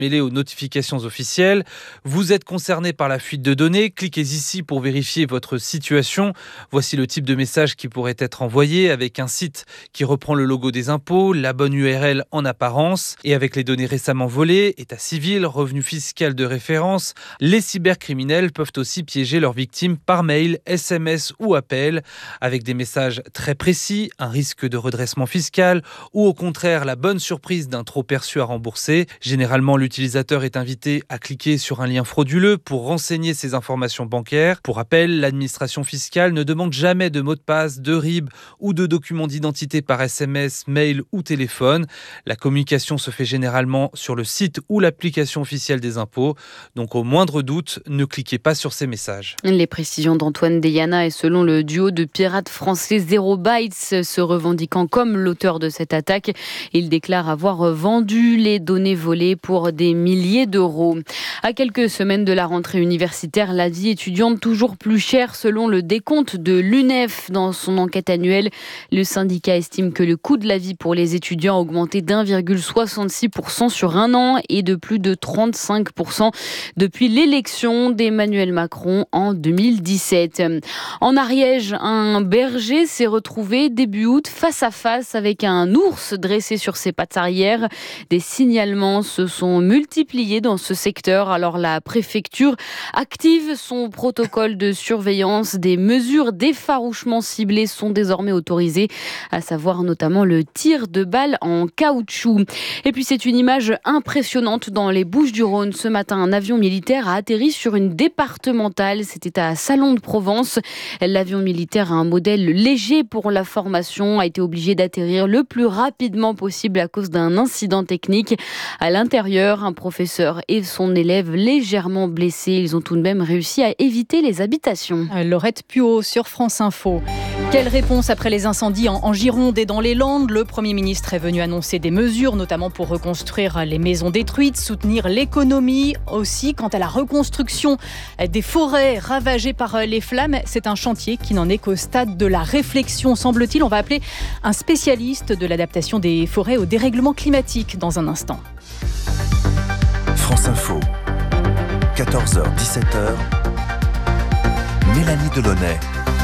mêler aux notifications officielles. Vous êtes concerné par la fuite de données, cliquez ici pour vérifier votre situation. Voici le type de message qui pourrait être envoyé avec un site qui reprend le logo des impôts, la bonne URL en apparence et avec les données récemment volées, état civil, revenu fiscal de référence. Les cybercriminels peuvent aussi piéger leurs victimes par mail, SMS ou appel avec des messages très précis, un risque de redressement fiscal ou au contraire la bonne surprise d'un trop perçu à rembourser. Généralement, l'utilisateur est invité à cliquer sur un lien frauduleux pour renseigner ses informations bancaires. Pour rappel, l'administration fiscale ne demande jamais de mot de passe, de RIB ou de documents d'identité par SMS, mail ou téléphone. La communication se fait généralement sur le site ou l'application officielle des impôts. Donc au moindre doute, ne cliquez pas sur ces messages. Les précisions d'Antoine Deyana et selon le duo de pirates français Zero Bytes, se revendiquant comme l'auteur de cette attaque, il déclare avoir vendu les données volées pour des milliers d'euros. À quelques semaines de la rentrée universitaire, la vie étudiante toujours plus chère selon le décompte de l'UNEF. Dans son enquête annuelle, le syndicat estime que le coût de la vie pour les étudiants a augmenté d'1,66% sur un an et de plus de 35% depuis l'élection d'Emmanuel Macron en 2017. En Ariège, un berger s'est retrouvé début août face à face avec un ours dressé sur ses pattes arrière. Des signalements se sont multipliés dans ce secteur. Alors la préfecture active son protocole de surveillance. Des mesures d'effarouchement ciblées sont désormais autorisées, à savoir notamment le tir de balles en caoutchouc. Et puis c'est une image impressionnante dans les Bouches-du-Rhône. Ce matin, un avion militaire a atterri sur une départementale. C'était à Salon de Provence. L'avion militaire a un modèle léger pour la formation, a été obligé d'atterrir le plus rapidement possible à cause d'un incident technique. À l'intérieur, un professeur et son élève légèrement blessés. Ils ont tout de même réussi à éviter les habitations. Laurette Puot sur France Info. Quelle réponse après les incendies en Gironde et dans les Landes ? Le Premier ministre est venu annoncer des mesures, notamment pour reconstruire les maisons détruites, soutenir l'économie. Aussi, quant à la reconstruction des forêts ravagées par les flammes, c'est un chantier qui n'en est qu'au stade de la réflexion, semble-t-il. On va appeler un spécialiste de l'adaptation des forêts au dérèglement climatique dans un instant. France Info, 14h-17h, Mélanie Delaunay.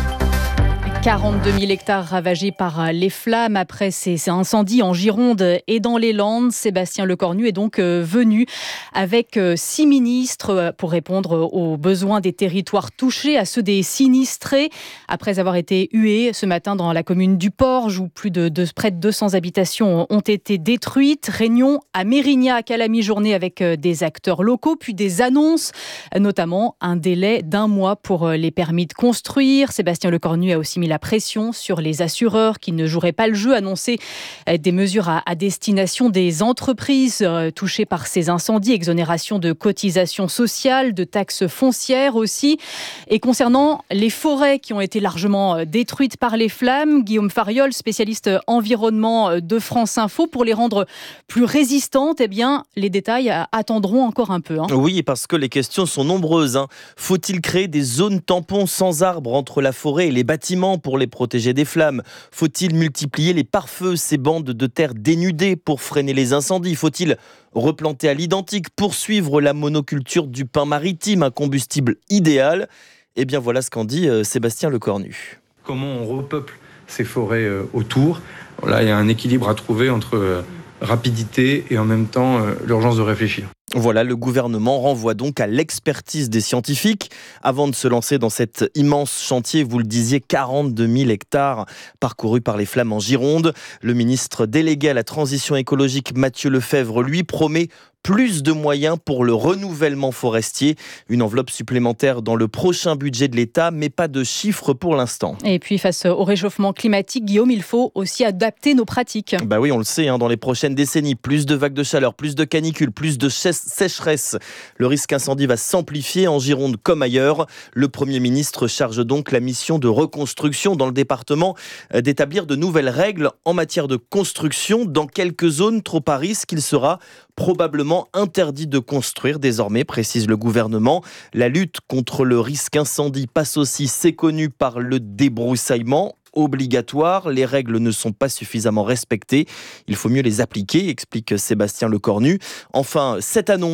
42 000 hectares ravagés par les flammes après ces incendies en Gironde et dans les Landes. Sébastien Lecornu est donc venu avec 6 ministres pour répondre aux besoins des territoires touchés, à ceux des sinistrés. Après avoir été hués ce matin dans la commune du Porge, où près de 200 habitations ont été détruites. Réunion à Mérignac à la mi-journée avec des acteurs locaux, puis des annonces, notamment un délai d'1 mois pour les permis de construire. Sébastien Lecornu a aussi mis la pression sur les assureurs qui ne joueraient pas le jeu, annoncer des mesures à destination des entreprises touchées par ces incendies, exonération de cotisations sociales, de taxes foncières aussi. Et concernant les forêts qui ont été largement détruites par les flammes, Guillaume Fariol, spécialiste environnement de France Info, pour les rendre plus résistantes, eh bien, les détails attendront encore un peu. Oui, parce que les questions sont nombreuses. Faut-il créer des zones tampons sans arbres entre la forêt et les bâtiments pour les protéger des flammes ? Faut-il multiplier les pare-feux, ces bandes de terre dénudées pour freiner les incendies ? Faut-il replanter à l'identique, poursuivre la monoculture du pin maritime, un combustible idéal ? Eh bien voilà ce qu'en dit Sébastien Lecornu. Comment on repeuple ces forêts autour ? Là, il y a un équilibre à trouver entre rapidité et en même temps l'urgence de réfléchir. Voilà, le gouvernement renvoie donc à l'expertise des scientifiques avant de se lancer dans cet immense chantier. Vous le disiez, 42 000 hectares parcourus par les flammes en Gironde. Le ministre délégué à la transition écologique, Mathieu Lefèvre, lui promet plus de moyens pour le renouvellement forestier. Une enveloppe supplémentaire dans le prochain budget de l'État, mais pas de chiffres pour l'instant. Et puis face au réchauffement climatique, Guillaume, il faut aussi adapter nos pratiques. Bah oui, on le sait, dans les prochaines décennies, plus de vagues de chaleur, plus de canicules, plus de sécheresse. Le risque incendie va s'amplifier en Gironde comme ailleurs. Le Premier ministre charge donc la mission de reconstruction dans le département d'établir de nouvelles règles en matière de construction. Dans quelques zones trop à risque, il sera probablement interdit de construire désormais, précise le gouvernement. La lutte contre le risque incendie passe aussi, c'est connu, par le débroussaillement obligatoire. Les règles ne sont pas suffisamment respectées. Il faut mieux les appliquer, explique Sébastien Lecornu. Enfin, cette annonce